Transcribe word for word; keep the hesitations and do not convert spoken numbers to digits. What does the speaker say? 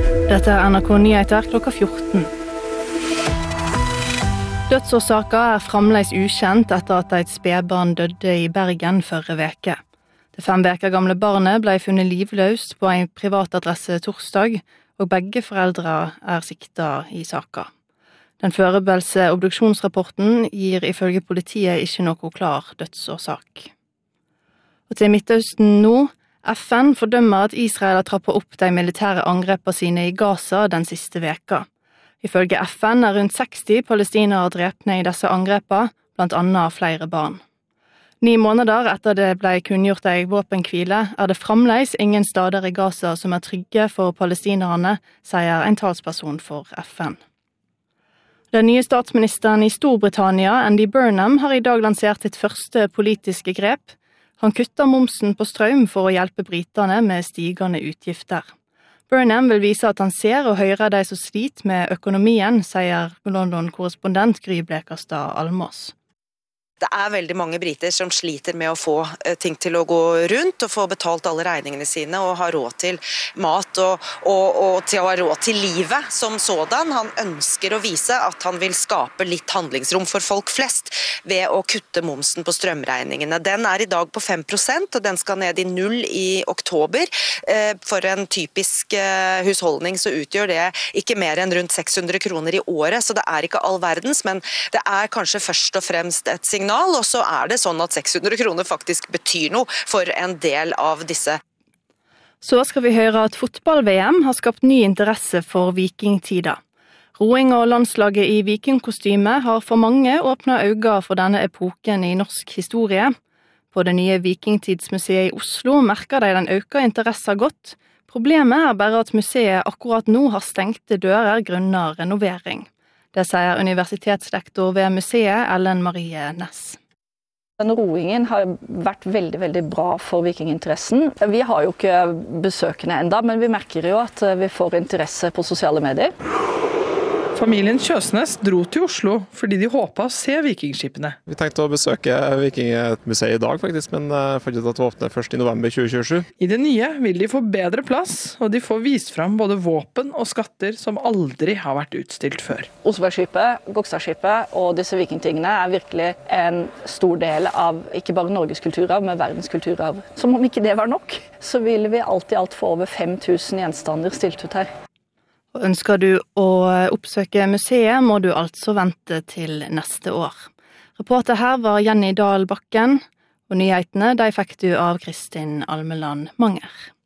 Dette er N R K Nyheter klokka fjorten. Dødsårsaker er fremdeles ukjent etter at et spedbarn døde i Bergen forrige veke. Det fem veker gamle barnet ble funnet livløst på en privatadresse torsdag, og begge foreldre er siktet i saka. Den foreløpige obduksjonsrapporten gir ifølge politiet ikke noe klar dødsårsak. Og til Midtøsten nå, F N fordømmer at Israel har trappet opp de militære angrepene sine i Gaza den siste veka. Ifølge F N er rundt seksti palestinere drepne i disse angrepene, blant annet flere barn. Ni måneder etter det ble kunngjort ei våpenhvile, er det fremdeles ingen steder i Gaza som er trygge for palestinerne, sier en talsperson for F N. Den nye statsministeren i Storbritannia, Andy Burnham, har i dag lansert sitt første politiske grep. Han kutter momsen på strøm for å hjelpe britene med stigende utgifter. Burnham vil vise at han ser og hører de som sliter med økonomien, sier London-korrespondent Gry Blekastad Almås. Det er veldig mange briter som sliter med å få ting til å gå rundt og få betalt alle regningene sine og ha råd til mat og, og, og til å ha råd til livet som sådan. Han ønsker å vise at han vil skape litt handlingsrom for folk flest ved å kutte momsen på strømregningene. Den er i dag på fem prosent og den skal ned i null i oktober. For en typisk husholdning så utgjør det ikke mer enn rundt seks hundre kroner i året, så det er ikke all verdens, men det er kanskje først og fremst et signal. Og så er det sånn at seks hundre kroner faktisk betyr noe for en del av disse. Så skal vi høre at fotball-V M har skapt ny interesse for vikingtida. Roing og landslaget i vikingkostyme har for mange åpnet øynene for denne epoken i norsk historie. På det nye Vikingtidsmuseet i Oslo merker de den økte interessen godt. Problemet er bare at museet akkurat nå har stengte dører grunnet renovering. Det sier universitetslektor ved museet, Ellen Marie Næss. Den roingen har vært veldig, veldig bra for vikinginteressen. Vi har jo ikke besøkende enda, men vi merker jo at vi får interesse på sosiale medier. Familien Kjøsnes dro til Oslo fordi de håpet å se vikingskipene. Vi tenkte å besøke Vikingmuseet i dag faktisk, men fant ut at det åpner først i november tjue tjuesju. I det nye vil de få bedre plass, og de får vist fram både våpen og skatter som aldri har vært utstilt før. Osebergskipet, Gokstadskipet og disse vikingtingene er virkelig en stor del av ikke bare Norges kulturarv, men verdens kulturarv. Som om ikke det var nok, så vil vi alt i alt få over fem tusen gjenstander stilt ut her. Og ønsker du å oppsøke museet, må du altså vente til neste år. Reporter her var Jenny Dahl Bakken, og nyhetene de fikk du av Kristin Almeland Manger.